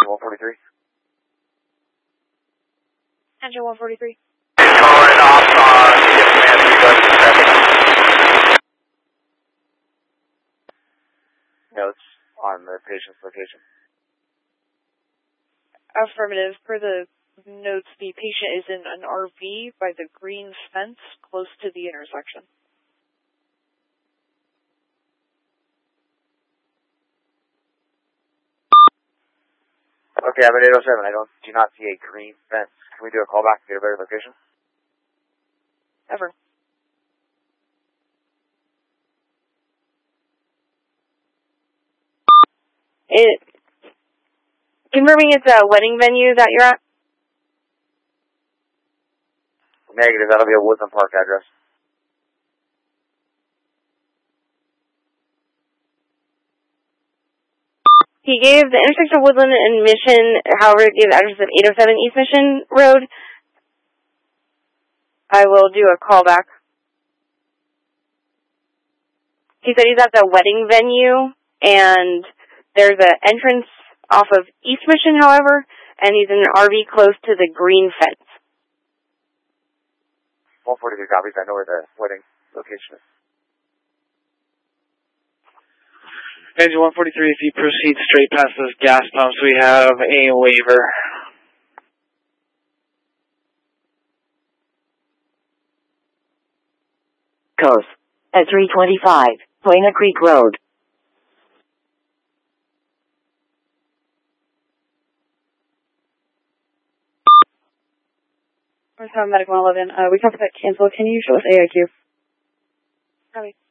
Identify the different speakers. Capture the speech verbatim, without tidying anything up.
Speaker 1: Engine one forty-three.
Speaker 2: Engine one forty-three.
Speaker 1: Calling off on the command regards to traffic. Notes on the patient's location.
Speaker 2: Affirmative. Per the notes, the patient is in an R V by the green fence close to the intersection.
Speaker 1: Okay, I'm at eight oh seven. I don't do not see a green fence. Can we do a callback to get a better location?
Speaker 2: Ever. It, confirming it's a wedding venue that you're at?
Speaker 1: Negative. That'll be a Woodland Park address.
Speaker 2: He gave the intersection of Woodland and Mission, however, he gave the address of eight oh seven East Mission Road. I will do a callback. He said he's at the wedding venue, and there's an entrance off of East Mission, however, and he's in an R V close to the green fence.
Speaker 1: one forty-three copies. I know where the wedding location is.
Speaker 3: Engine one forty-three, if you proceed straight past those gas pumps, we have a waiver.
Speaker 4: Coast at three twenty-five, Plana Creek Road.
Speaker 2: Where's our medical eleven? Uh, we talked about cancel. Can you show us A I Q? Copy.